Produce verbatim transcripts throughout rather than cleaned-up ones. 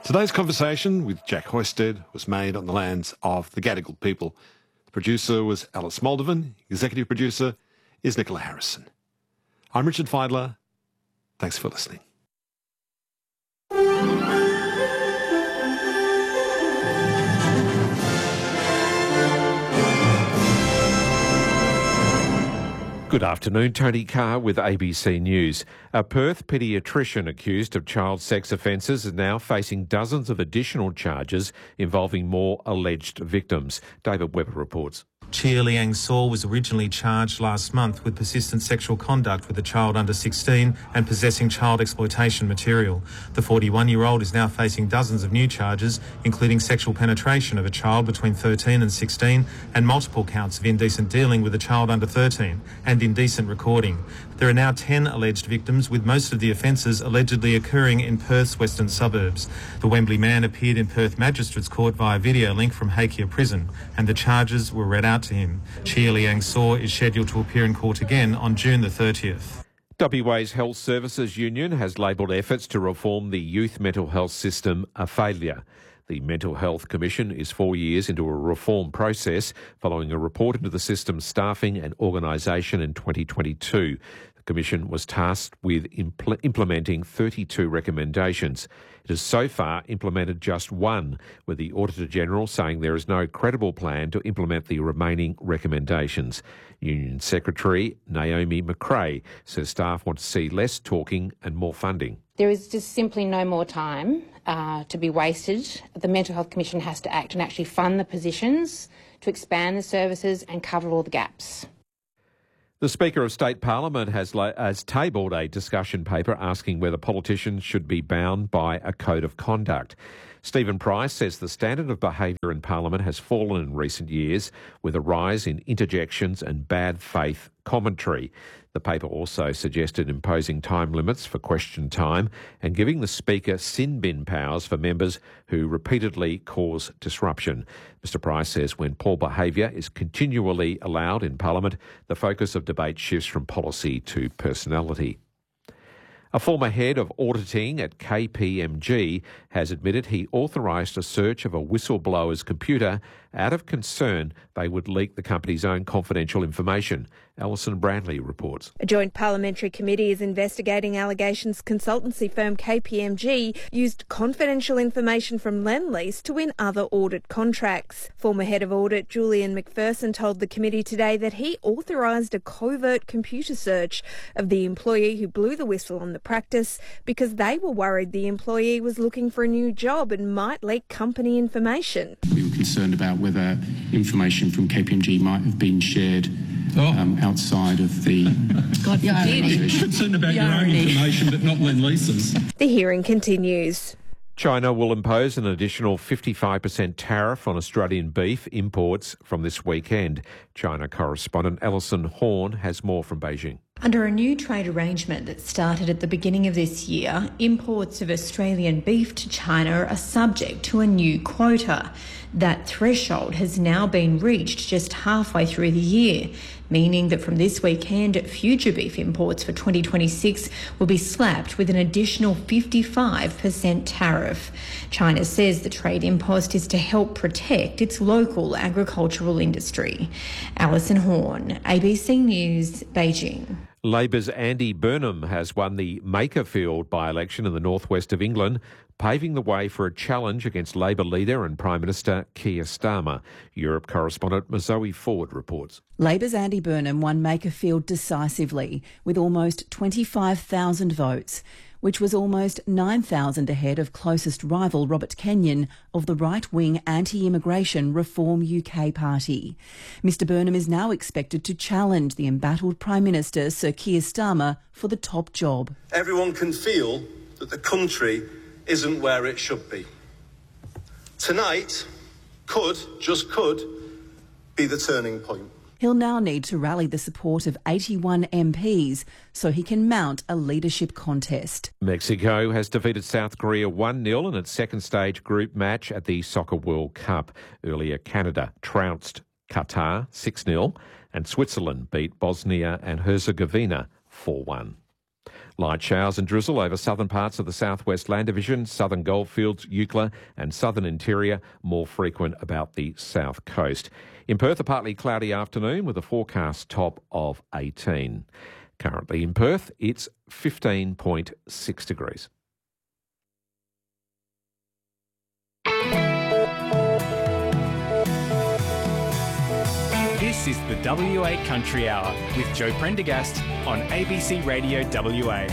Today's conversation with Jack Hoisted was made on the lands of the Gadigal people. The producer was Alice Moldovan. Executive producer is Nicola Harrison. I'm Richard Feidler. Thanks for listening. Good afternoon, Tony Carr with A B C News. A Perth paediatrician accused of child sex offences is now facing dozens of additional charges involving more alleged victims. David Webber reports. Chia Liang Saw was originally charged last month with persistent sexual conduct with a child under sixteen and possessing child exploitation material. The forty-one-year-old is now facing dozens of new charges, including sexual penetration of a child between thirteen and sixteen and multiple counts of indecent dealing with a child under thirteen and indecent recording. There are now ten alleged victims, with most of the offences allegedly occurring in Perth's western suburbs. The Wembley man appeared in Perth Magistrates Court via video link from Hakea Prison, and the charges were read out to him. Chia Liang Saw is scheduled to appear in court again on June the thirtieth. W A's Health Services Union has labelled efforts to reform the youth mental health system a failure. The Mental Health Commission is four years into a reform process following a report into the system's staffing and organisation in twenty twenty-two. The Commission was tasked with impl- implementing thirty-two recommendations. It has so far implemented just one, with the Auditor-General saying there is no credible plan to implement the remaining recommendations. Union Secretary Naomi McRae says staff want to see less talking and more funding. There is just simply no more time uh, to be wasted. The Mental Health Commission has to act and actually fund the positions, to expand the services and cover all the gaps. The Speaker of State Parliament has, la- has tabled a discussion paper asking whether politicians should be bound by a code of conduct. Stephen Price says the standard of behaviour in Parliament has fallen in recent years, with a rise in interjections and bad faith commentary. The paper also suggested imposing time limits for question time and giving the Speaker sin bin powers for members who repeatedly cause disruption. Mister Price says when poor behaviour is continually allowed in Parliament, the focus of debate shifts from policy to personality. A former head of auditing at K P M G has admitted he authorised a search of a whistleblower's computer out of concern they would leak the company's own confidential information. Alison Brandley reports. A joint parliamentary committee is investigating allegations consultancy firm K P M G used confidential information from Lendlease to win other audit contracts. Former head of audit Julian McPherson told the committee today that he authorised a covert computer search of the employee who blew the whistle on the practice because they were worried the employee was looking for a new job and might leak company information. We were concerned about whether information from K P M G might have been shared oh. um, outside of the... God forbid. You're concerned about your own information but not Lendlease's. The hearing continues. China will impose an additional fifty-five percent tariff on Australian beef imports from this weekend. China correspondent Alison Horn has more from Beijing. Under a new trade arrangement that started at the beginning of this year, imports of Australian beef to China are subject to a new quota. That threshold has now been reached just halfway through the year, meaning that from this weekend, future beef imports for twenty twenty-six will be slapped with an additional fifty-five percent tariff. China says the trade impost is to help protect its local agricultural industry. Alison Horn, A B C News, Beijing. Labor's Andy Burnham has won the Makerfield by-election in the northwest of England, paving the way for a challenge against Labor leader and Prime Minister Keir Starmer. Europe correspondent Zoe Ford reports. Labor's Andy Burnham won Makerfield decisively with almost twenty-five thousand votes, which was almost nine thousand ahead of closest rival Robert Kenyon of the right-wing anti-immigration Reform U K party. Mister Burnham is now expected to challenge the embattled Prime Minister Sir Keir Starmer for the top job. Everyone can feel that the country isn't where it should be. Tonight could, just could, be the turning point. He'll now need to rally the support of eighty-one M Ps so he can mount a leadership contest. Mexico has defeated South Korea one nil in its second stage group match at the Soccer World Cup. Earlier, Canada trounced Qatar six nil and Switzerland beat Bosnia and Herzegovina four one. Light showers and drizzle over southern parts of the southwest land division, southern goldfields, Eucla and southern interior, more frequent about the south coast. In Perth, a partly cloudy afternoon with a forecast top of eighteen. Currently in Perth, it's fifteen point six degrees. This is the W A Country Hour with Joe Prendergast on A B C Radio W A.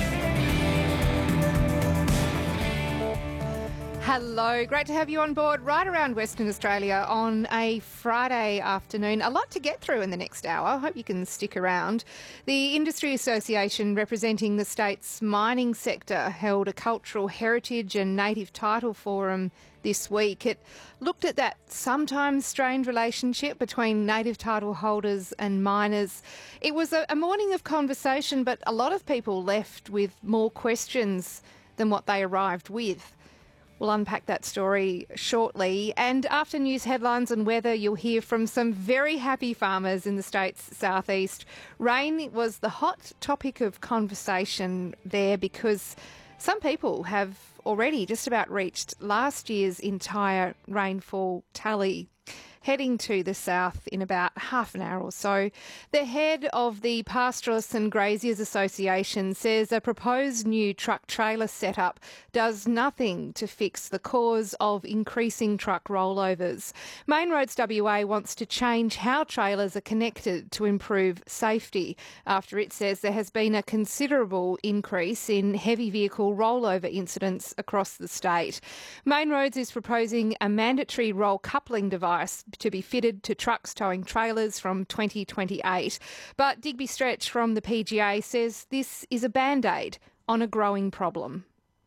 Hello, great to have you on board right around Western Australia on a Friday afternoon. A lot to get through in the next hour. I hope you can stick around. The Industry Association representing the state's mining sector held a cultural heritage and native title forum this week. It looked at that sometimes strained relationship between native title holders and miners. It was a, a morning of conversation, but a lot of people left with more questions than what they arrived with. We'll unpack that story shortly. And after news headlines and weather, you'll hear from some very happy farmers in the state's southeast. Rain was the hot topic of conversation there because some people have already just about reached last year's entire rainfall tally. Heading to the south in about half an hour or so. The head of the Pastoralists and Graziers Association says a proposed new truck trailer setup does nothing to fix the cause of increasing truck rollovers. Main Roads W A wants to change how trailers are connected to improve safety after it says there has been a considerable increase in heavy vehicle rollover incidents across the state. Main Roads is proposing a mandatory roll coupling device to be fitted to trucks towing trailers from twenty twenty-eight. But Digby Stretch from the P G A says this is a band-aid on a growing problem.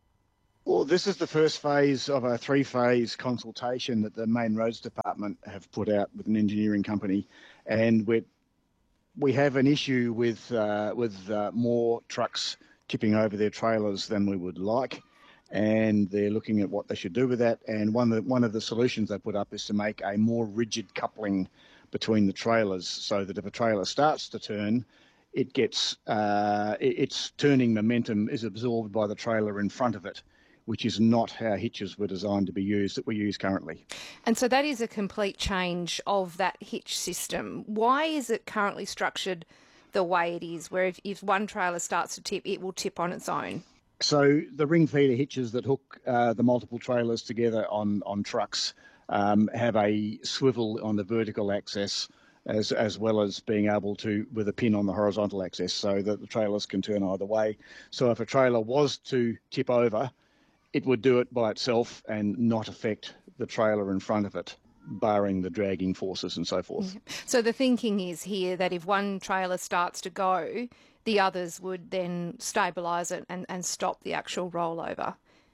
Well, this is the first phase of a three-phase consultation that the Main Roads Department have put out with an engineering company, and we we have an issue with uh, with uh, more trucks tipping over their trailers than we would like. And they're looking at what they should do with that. And one of the, one of the solutions they put up is to make a more rigid coupling between the trailers, so that if a trailer starts to turn, it gets uh, its turning momentum is absorbed by the trailer in front of it, which is not how hitches were designed to be used that we use currently. And so that is a complete change of that hitch system. Why is it currently structured the way it is, where if, if one trailer starts to tip, it will tip on its own? So the ring feeder hitches that hook uh, the multiple trailers together on, on trucks um, have a swivel on the vertical axis as as well as being able to, with a pin on the horizontal axis, so that the trailers can turn either way. So if a trailer was to tip over, it would do it by itself and not affect the trailer in front of it, barring the dragging forces and so forth. Yeah. So the thinking is here that if one trailer starts to go, the others would then stabilise it and, and stop the actual rollover.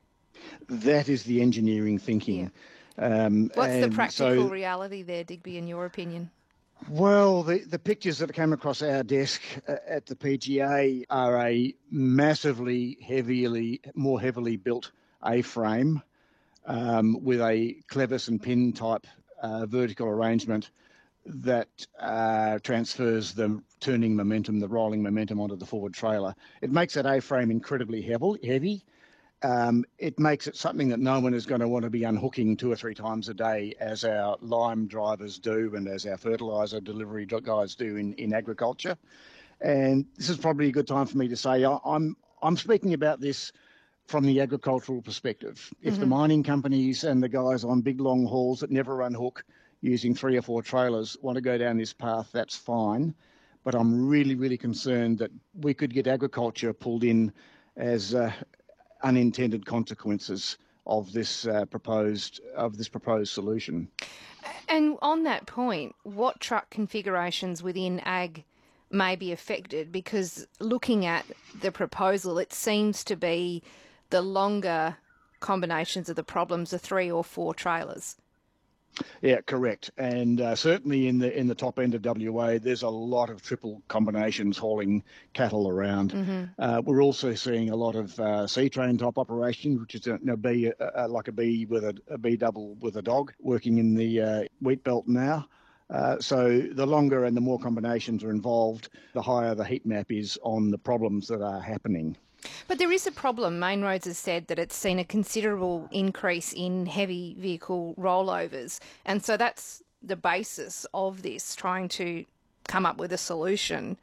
That is the engineering thinking. Yeah. Um, What's the practical so, reality there, Digby, in your opinion? Well, the, the pictures that came across our desk uh, at the P G A are a massively, heavily, more heavily built A-frame um, with a clevis and pin type uh, vertical arrangement that uh, transfers the turning momentum, the rolling momentum onto the forward trailer. It makes that A-frame incredibly heavy. Um, it makes it something that no one is going to want to be unhooking two or three times a day, as our lime drivers do and as our fertiliser delivery guys do in, in agriculture. And this is probably a good time for me to say I'm I'm speaking about this from the agricultural perspective. If mm-hmm. the mining companies and the guys on big long hauls that never unhook using three or four trailers want to go down this path, that's fine. But I'm really, really concerned that we could get agriculture pulled in as uh, unintended consequences of this uh, proposed of this proposed solution. And on that point, what truck configurations within ag may be affected? Because looking at the proposal, it seems to be the longer combinations of the problems are three or four trailers. Yeah, correct. And uh, certainly in the in the top end of W A, there's a lot of triple combinations hauling cattle around. Mm-hmm. Uh, we're also seeing a lot of uh, C-train type operations, which is a, a B, uh, like a B with a, a B double with a dog, working in the uh, wheat belt now. Uh, so the longer and the more combinations are involved, the higher the heat map is on the problems that are happening. But there is a problem. Main Roads has said that it's seen a considerable increase in heavy vehicle rollovers. And so that's the basis of this, trying to come up with a solution.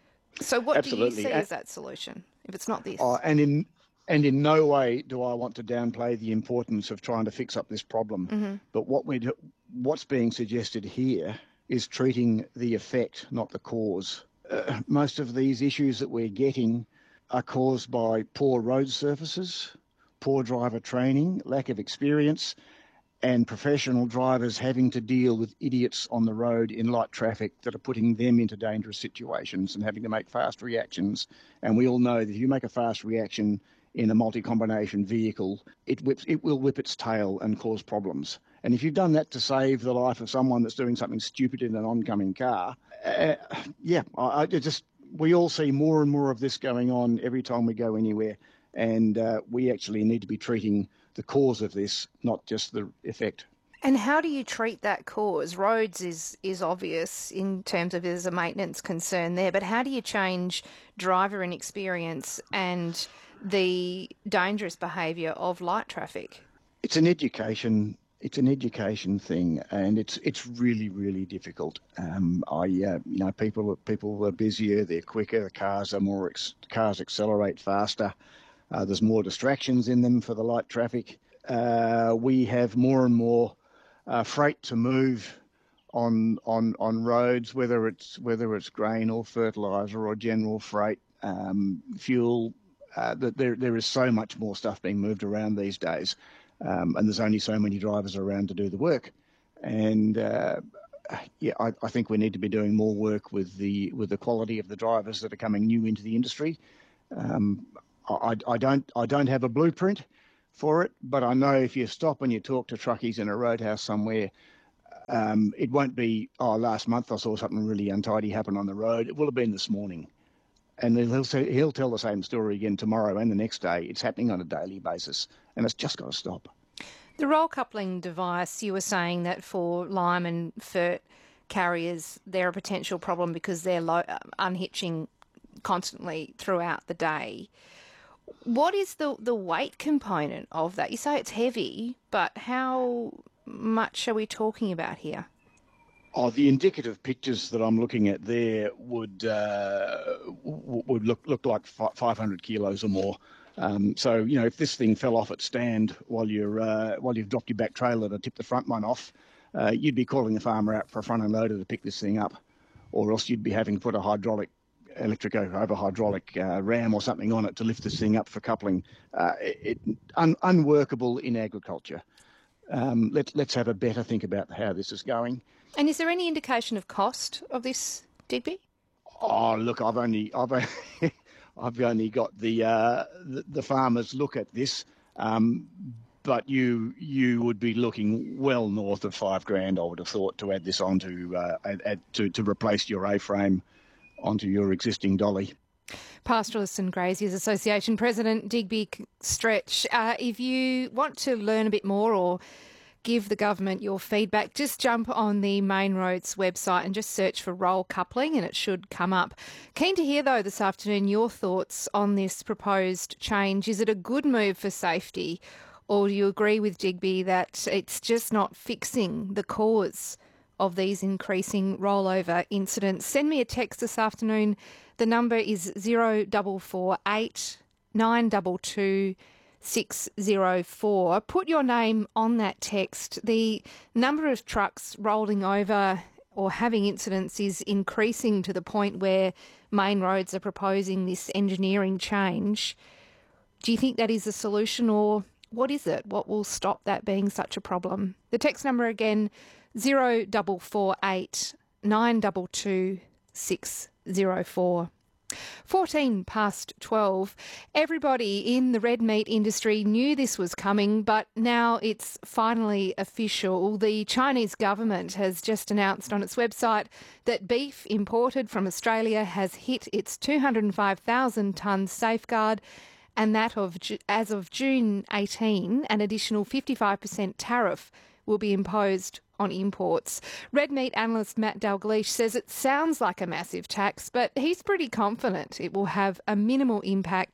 So what Absolutely. do you see as that solution, if it's not this? Oh, and in and in no way do I want to downplay the importance of trying to fix up this problem. Mm-hmm. But what we what's being suggested here is treating the effect, not the cause. Uh, most of these issues that we're getting are caused by poor road surfaces, poor driver training, lack of experience, and professional drivers having to deal with idiots on the road in light traffic that are putting them into dangerous situations and having to make fast reactions. And we all know that if you make a fast reaction in a multi-combination vehicle, it whips, it will whip its tail and cause problems. And if you've done that to save the life of someone that's doing something stupid in an oncoming car, uh, yeah, I, I just we all see more and more of this going on every time we go anywhere. And uh, we actually need to be treating the cause of this, not just the effect. And how do you treat that cause? Roads is, is obvious in terms of there's a maintenance concern there, but how do you change driver inexperience and the dangerous behaviour of light traffic? It's an education. It's an education thing, and it's it's really really difficult. Um, I uh, you know people people are busier, they're quicker, the cars are more ex- cars accelerate faster. Uh, there's more distractions in them for the light traffic. Uh, we have more and more uh, freight to move on on on roads, whether it's whether it's grain or fertilizer or general freight, um, fuel. Uh, that there there is so much more stuff being moved around these days, um, and there's only so many drivers around to do the work. And uh, yeah, I, I think we need to be doing more work with the with the quality of the drivers that are coming new into the industry. Um, I, I don't I don't have a blueprint for it, but I know if you stop and you talk to truckies in a roadhouse somewhere, um, it won't be, oh, last month I saw something really untidy happen on the road. It will have been this morning. And then he'll say, he'll tell the same story again tomorrow and the next day. It's happening on a daily basis, and it's just got to stop. The roll coupling device, you were saying that for lime and fert carriers, they're a potential problem because they're low, unhitching constantly throughout the day. What is the, the weight component of that? You say it's heavy, but how much are we talking about here? Oh, the indicative pictures that I'm looking at there would uh, would look look like five hundred kilos or more. Um, so you know, if this thing fell off its stand while you're uh, while you've dropped your back trailer to tip the front one off, uh, you'd be calling the farmer out for a front end loader to pick this thing up, or else you'd be having to put a hydraulic, electric over hydraulic uh, ram or something on it to lift this thing up for coupling. Uh, it, it un, unworkable in agriculture. Um, let, let's have a better think about how this is going. And is there any indication of cost of this, Digby? Oh, look, I've only I've only, I've only got the, uh, the the farmers look at this, um, but you you would be looking well north of five grand, I would have thought, to add this onto uh, add, add, to to replace your A-frame onto your existing dolly. Pastoralists and Graziers Association President Digby Stretch, uh, if you want to learn a bit more or give the government your feedback, just jump on the Main Roads website and just search for roll coupling and it should come up. Keen to hear, though, this afternoon your thoughts on this proposed change. Is it a good move for safety, or do you agree with Digby that it's just not fixing the cause of these increasing rollover incidents? Send me a text this afternoon. The number is zero four four eight nine two two six zero four. Put your name on that text. The number of trucks rolling over or having incidents is increasing to the point where Main Roads are proposing this engineering change. Do you think that is a solution, or what is it? What will stop that being such a problem? The text number again, zero four four eight nine two two six zero four. fourteen past twelve. Everybody in the red meat industry knew this was coming, but now it's finally official. The Chinese government has just announced on its website that beef imported from Australia has hit its two hundred five thousand tonne safeguard, and that of as of June eighteenth, an additional fifty-five percent tariff will be imposed on imports. Red meat analyst Matt Dalgleish says it sounds like a massive tax, but he's pretty confident it will have a minimal impact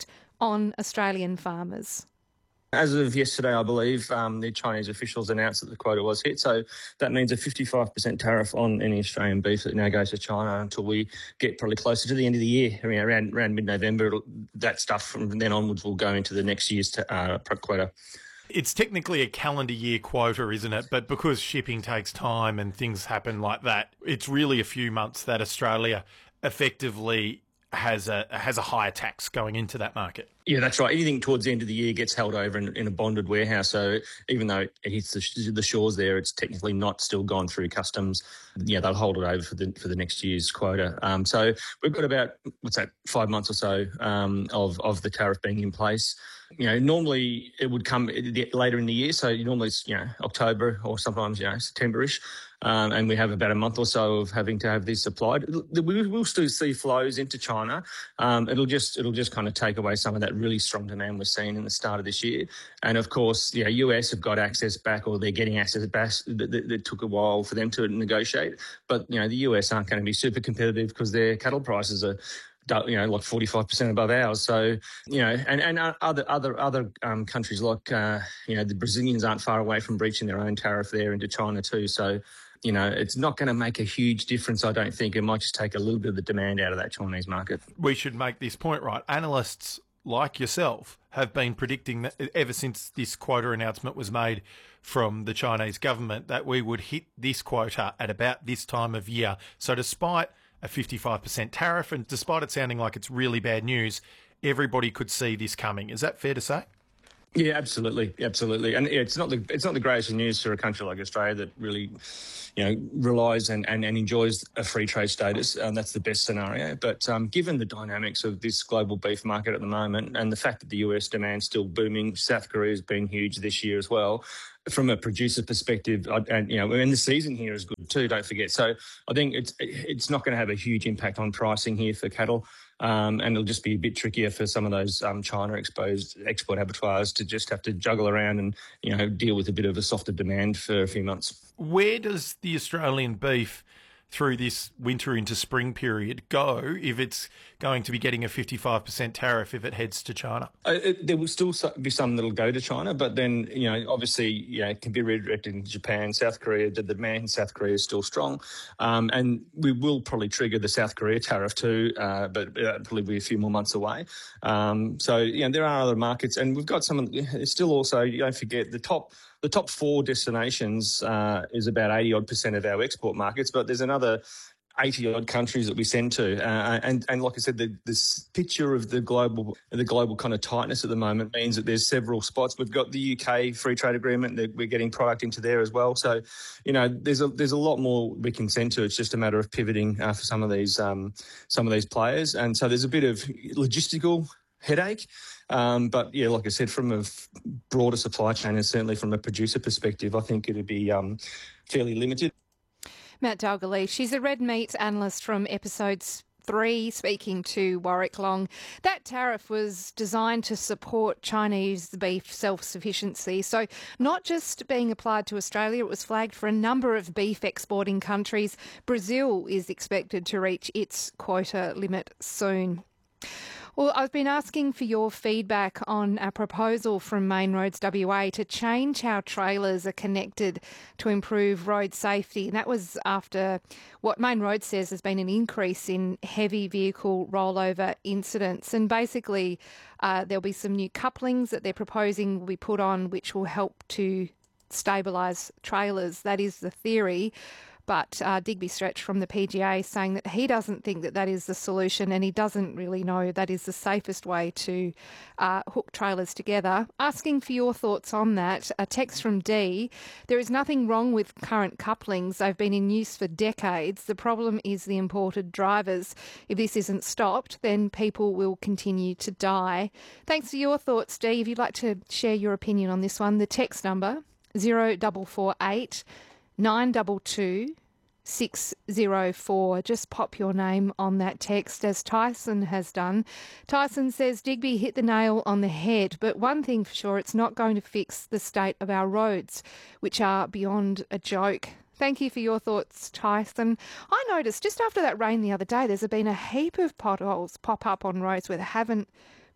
on Australian farmers? As of yesterday, I believe, um, the Chinese officials announced that the quota was hit. So that means a fifty-five percent tariff on any Australian beef that now goes to China until we get probably closer to the end of the year. I mean, around, around mid-November, that stuff from then onwards will go into the next year's uh, quota. It's technically a calendar year quota, isn't it? But because shipping takes time and things happen like that, it's really a few months that Australia effectively has a has a higher tax going into that market. Yeah, that's right. Anything towards the end of the year gets held over in, in a bonded warehouse. So even though it hits the, the shores there, it's technically not still gone through customs. Yeah, they'll hold it over for the for the next year's quota. Um, so we've got about, what's that, five months or so um, of, of the tariff being in place. You know, normally it would come later in the year. So normally it's, you know, October or sometimes, you know, September-ish. Um, and we have about a month or so of having to have this applied. We will still see flows into China. Um, it'll just it'll just kind of take away some of that really strong demand we're seeing in the start of this year. And of course, yeah, U S have got access back, or they're getting access back. It took a while for them to negotiate, but you know, the U S aren't going to be super competitive because their cattle prices are, you know, like forty-five percent above ours. So, you know, and, and other other other um, countries like, uh, you know, the Brazilians aren't far away from breaching their own tariff there into China too. So, you know, it's not going to make a huge difference, I don't think. It might just take a little bit of the demand out of that Chinese market. We should make this point right. Analysts like yourself have been predicting that ever since this quota announcement was made from the Chinese government that we would hit this quota at about this time of year. So despite a fifty-five percent tariff, and despite it sounding like it's really bad news, everybody could see this coming. Is that fair to say? Yeah, absolutely, absolutely, and it's not the it's not the greatest news for a country like Australia that really, you know, relies and, and, and enjoys a free trade status. Um, that's the best scenario. But um, given the dynamics of this global beef market at the moment, and the fact that the U S demand's still booming, South Korea's been huge this year as well. From a producer perspective, and you know, and the season here is good too. Don't forget. So I think it's it's not going to have a huge impact on pricing here for cattle. Um, and it'll just be a bit trickier for some of those um, China-exposed export abattoirs to just have to juggle around and, you know, deal with a bit of a softer demand for a few months. Where does the Australian beef through this winter into spring period go if it's going to be getting a fifty-five percent tariff if it heads to China? Uh, it, there will still be some that'll go to China, but then, you know, obviously, you know, it can be redirected into Japan, South Korea. The demand in South Korea is still strong. Um, and we will probably trigger the South Korea tariff too, uh, but it'll probably be a few more months away. Um, so, you know, there are other markets, and we've got some, it's still also, you don't forget, the top The top four destinations uh, is about eighty odd percent of our export markets, but there's another eighty odd countries that we send to. Uh, and, and like I said, the, this picture of the global the global kind of tightness at the moment means that there's several spots. We've got the U K free trade agreement that we're getting product into there as well. So, you know, there's a there's a lot more we can send to. It's just a matter of pivoting uh, for some of these um, some of these players. And so there's a bit of logistical headache. Um, but, yeah, like I said, from a broader supply chain and certainly from a producer perspective, I think it'd be um, fairly limited. Matt Dalgleish, she's a red meat analyst from episodes three, speaking to Warwick Long. That tariff was designed to support Chinese beef self-sufficiency. So not just being applied to Australia, it was flagged for a number of beef exporting countries. Brazil is expected to reach its quota limit soon. Well, I've been asking for your feedback on a proposal from Main Roads W A to change how trailers are connected to improve road safety. And that was after what Main Roads says has been an increase in heavy vehicle rollover incidents. And basically, uh, there'll be some new couplings that they're proposing will be put on, which will help to stabilise trailers. That is the theory. But uh, Digby Stretch from the P G A saying that he doesn't think that that is the solution, and he doesn't really know that is the safest way to uh, hook trailers together. Asking for your thoughts on that. A text from D. There is nothing wrong with current couplings. They've been in use for decades. The problem is the imported drivers. If this isn't stopped, then people will continue to die. Thanks for your thoughts, D. If you'd like to share your opinion on this one, the text number zero four four eight nine two two six zero four. Just pop your name on that text, as Tyson has done. Tyson says Digby hit the nail on the head, but one thing for sure, it's not going to fix the state of our roads, which are beyond a joke. Thank you for your thoughts, Tyson. I noticed just after that rain the other day, there's been a heap of potholes pop up on roads where they haven't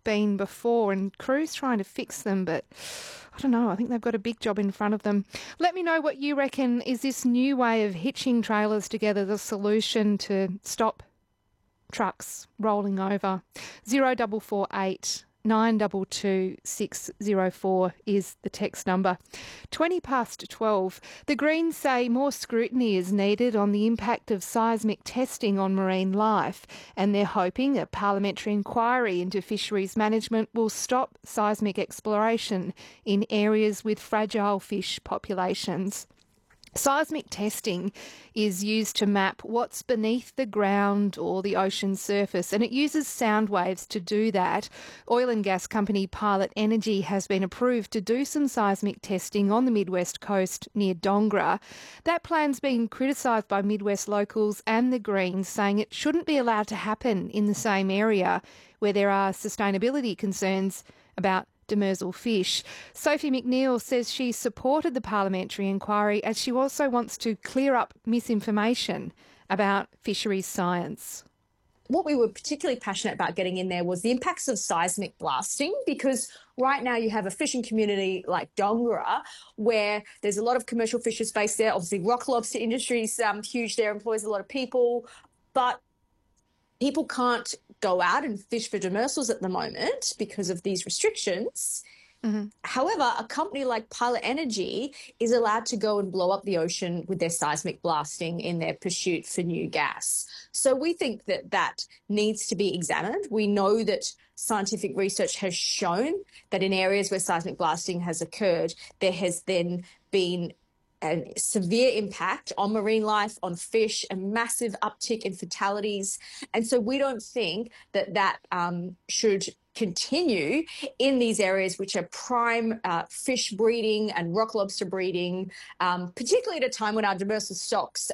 been before, and crews trying to fix them, but I don't know, I think they've got a big job in front of them. Let me know what you reckon. Is this new way of hitching trailers together the solution to stop trucks rolling over? Zero double four eight nine two two six zero four is the text number. twenty past twelve. The Greens say more scrutiny is needed on the impact of seismic testing on marine life, and they're hoping a parliamentary inquiry into fisheries management will stop seismic exploration in areas with fragile fish populations. Seismic testing is used to map what's beneath the ground or the ocean surface, and it uses sound waves to do that. Oil and gas company Pilot Energy has been approved to do some seismic testing on the Midwest coast near Dongra. That plan's been criticised by Midwest locals and the Greens, saying it shouldn't be allowed to happen in the same area where there are sustainability concerns about demersal fish. Sophie McNeil says she supported the parliamentary inquiry as she also wants to clear up misinformation about fisheries science. What we were particularly passionate about getting in there was the impacts of seismic blasting, because right now you have a fishing community like Dongra where there's a lot of commercial fishers based there. Obviously, rock lobster industry is um, huge there, employs a lot of people, but people can't go out and fish for demersals at the moment because of these restrictions. Mm-hmm. However, a company like Pilot Energy is allowed to go and blow up the ocean with their seismic blasting in their pursuit for new gas. So we think that that needs to be examined. We know that scientific research has shown that in areas where seismic blasting has occurred, there has then been a severe impact on marine life, on fish, a massive uptick in fatalities. And so we don't think that that um, should continue in these areas which are prime uh, fish breeding and rock lobster breeding, um, particularly at a time when our demersal stocks